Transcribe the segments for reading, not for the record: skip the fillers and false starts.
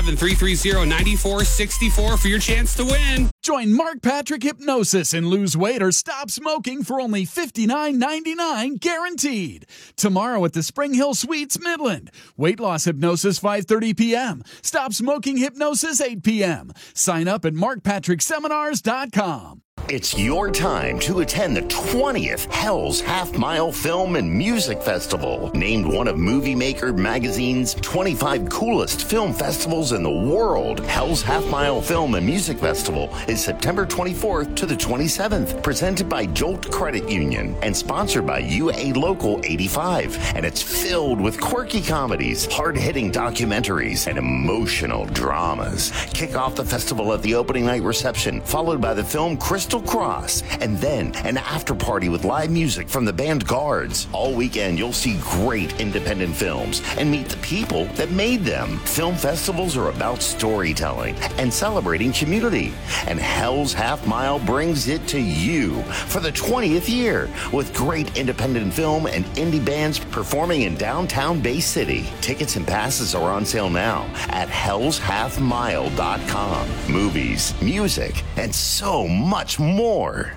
877-330-9464 for your chance to win. Join Mark Patrick Hypnosis and lose weight or stop smoking for only $59.99 guaranteed. Tomorrow at the Spring Hill Suites, Midland. Weight loss hypnosis 5:30 p.m. Stop smoking hypnosis 8 p.m. Sign up at markpatrickseminars.com. It's your time to attend the 20th Hell's Half Mile Film and Music Festival. Named one of Movie Maker magazine's 25 coolest film festivals in the world, Hell's Half Mile Film and Music Festival is September 24th to the 27th. Presented by Jolt Credit Union and sponsored by UA Local 85. And it's filled with quirky comedies, hard-hitting documentaries, and emotional dramas. Kick off the festival at the opening night reception, followed by the film Crystal Cross, and then an after party with live music from the band Guards. All weekend, you'll see great independent films and meet the people that made them. Film festivals are about storytelling and celebrating community, and Hell's Half Mile brings it to you for the 20th year with great independent film and indie bands performing in downtown Bay City. Tickets and passes are on sale now at hellshalfmile.com. Movies, music, and so much more.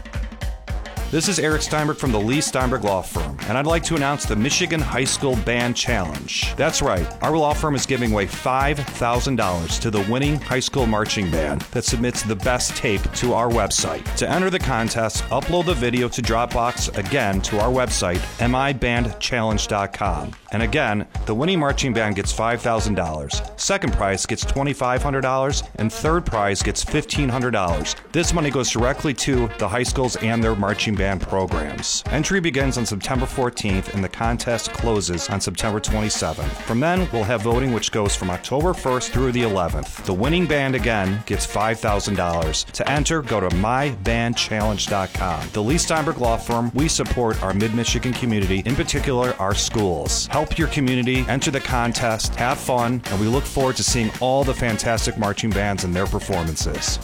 This is Eric Steinberg from the Lee Steinberg Law Firm, and I'd like to announce the Michigan High School Band Challenge. That's right, our law firm is giving away $5,000 to the winning high school marching band that submits the best tape to our website. To enter the contest, upload the video to Dropbox, again, to our website, mibandchallenge.com. And again, the winning marching band gets $5,000. Second prize gets $2,500, and third prize gets $1,500. This money goes directly to the high schools and their marching band programs. Entry begins on September 14th and the contest closes on September 27th. From then, we'll have voting which goes from October 1st through the 11th. The winning band again gets $5,000. To enter, go to mybandchallenge.com. The Lee Steinberg Law Firm, we support our Mid-Michigan community, in particular our schools. Help your community, enter the contest, have fun, and we look forward to seeing all the fantastic marching bands and their performances.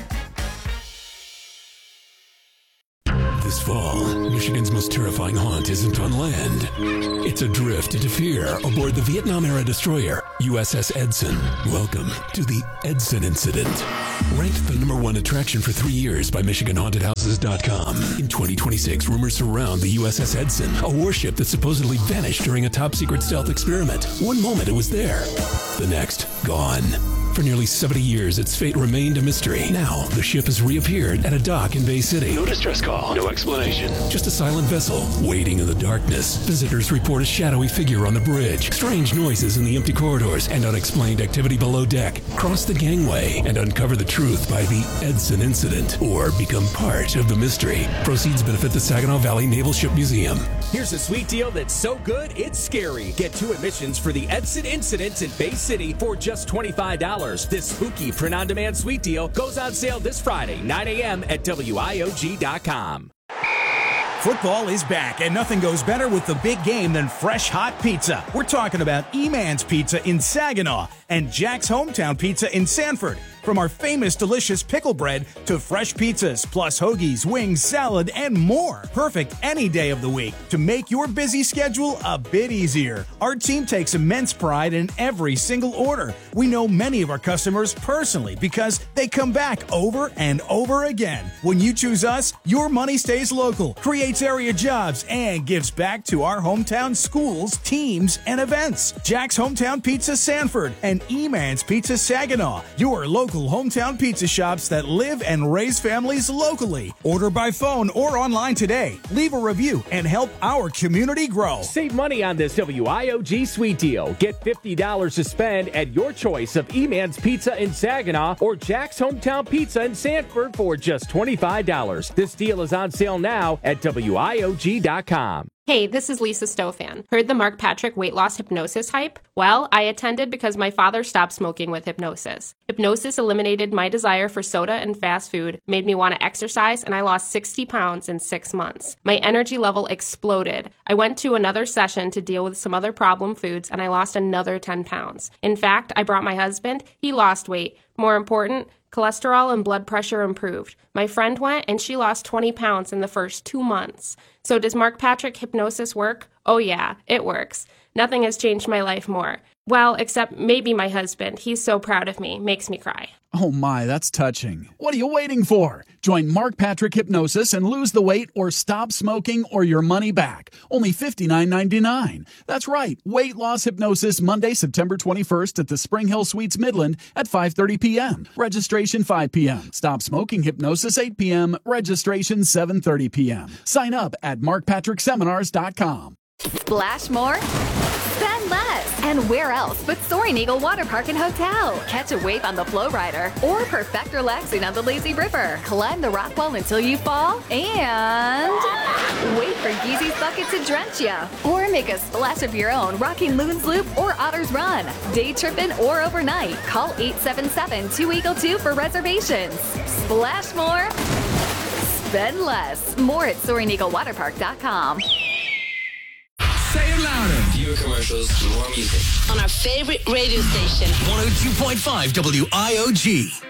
This fall, Michigan's most terrifying haunt isn't on land. It's adrift into fear aboard the Vietnam-era destroyer, USS Edson. Welcome to the Edson Incident. Ranked the #1 attraction for 3 years by MichiganHauntedHouses.com. In 2026, rumors surround the USS Edson, a warship that supposedly vanished during a top-secret stealth experiment. One moment it was there, the next, gone. For nearly 70 years, its fate remained a mystery. Now, the ship has reappeared at a dock in Bay City. No distress call, no explanation. Just a silent vessel, waiting in the darkness. Visitors report a shadowy figure on the bridge, strange noises in the empty corridors, and unexplained activity below deck. Cross the gangway and uncover the truth by the Edson Incident, or become part of the mystery. Proceeds benefit the Saginaw Valley Naval Ship Museum. Here's a sweet deal that's so good, it's scary. Get 2 admissions for the Edson Incident in Bay City for just $25. This spooky print-on-demand sweet deal goes on sale this Friday, 9 a.m. at WIOG.com. Football is back, and nothing goes better with the big game than fresh, hot pizza. We're talking about E-Man's Pizza in Saginaw and Jack's Hometown Pizza in Sanford. From our famous delicious pickle bread to fresh pizzas, plus hoagies, wings, salad, and more. Perfect any day of the week to make your busy schedule a bit easier. Our team takes immense pride in every single order. We know many of our customers personally because they come back over and over again. When you choose us, your money stays local, creates area jobs, and gives back to our hometown schools, teams, and events. Jack's Hometown Pizza Sanford and E-Man's Pizza Saginaw, your local hometown pizza shops that live and raise families locally. Order by phone or online today. Leave a review and help our community grow. Save money on this WIOG sweet deal. Get $50 to spend at your choice of E-Man's Pizza in Saginaw or Jack's Hometown Pizza in Sanford for just $25. This deal is on sale now at WIOG.com. Hey, this is Lisa Stofan. Heard the Mark Patrick weight loss hypnosis hype? Well, I attended because my father stopped smoking with hypnosis. Hypnosis eliminated my desire for soda and fast food, made me want to exercise, and I lost 60 pounds in 6 months. My energy level exploded. I went to another session to deal with some other problem foods, and I lost another 10 pounds. In fact, I brought my husband. He lost weight. More important, cholesterol and blood pressure improved. My friend went and she lost 20 pounds in the first 2 months. So does Mark Patrick hypnosis work? Oh yeah, it works. Nothing has changed my life more. Well, except maybe my husband. He's so proud of me. Makes me cry. Oh my, that's touching. What are you waiting for? Join Mark Patrick Hypnosis and lose the weight or stop smoking or your money back. Only $59.99. That's right. Weight loss hypnosis Monday, September 21st at the Spring Hill Suites Midland at 5:30 p.m. Registration 5 p.m. Stop smoking hypnosis 8 p.m. Registration 7:30 p.m. Sign up at markpatrickseminars.com. Splash more? Spend less. And where else but Soaring Eagle Water Park and Hotel? Catch a wave on the Flow Rider or perfect relaxing on the Lazy River. Climb the rock wall until you fall and wait for Yeezy's bucket to drench you. Or make a splash of your own rocking Loon's Loop or Otter's Run. Day tripping or overnight. Call 877-2EAGLE-2 for reservations. Splash more. Spend less. More at SoaringEagleWaterPark.com. Say it louder. Fewer commercials, more music. On our favorite radio station. 102.5 WIOG.